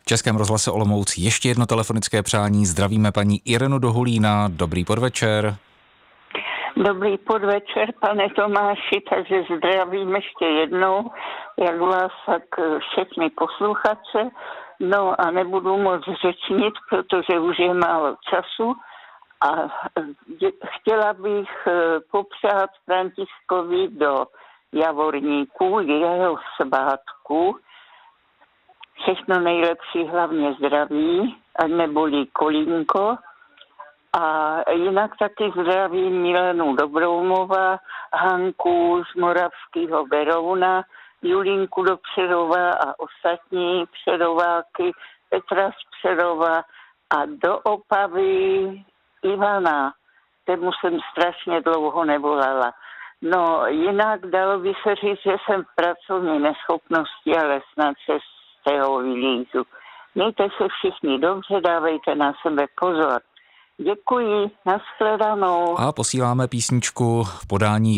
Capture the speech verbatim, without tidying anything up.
Českém rozhlase Olomouc ještě jedno telefonické přání. Zdravíme paní Irenu do Hulína. Dobrý podvečer. Dobrý podvečer, pane Tomáši, takže zdravím ještě jednou, jak vás, tak všechny posluchače. No a nebudu moc řečnit, protože už je málo času. A chtěla bych popřát Františkovi do Javorníků, jeho svátku. Všechno nejlepší, hlavně zdraví, ať nebolí kolínko. A jinak taky zdravím Milenu Dobroumova, Hanku z Moravského Berouna, Julinku do Přerova a ostatní Přerováky, Petra z Přerova a do Opavy Ivana, kterému jsem strašně dlouho nevolala. No jinak dalo by se říct, že jsem v pracovní neschopnosti, ale snad se z toho vylízu. Mějte se všichni dobře, dávejte na sebe pozor. Děkuji, nashledanou. A posíláme písničku v podání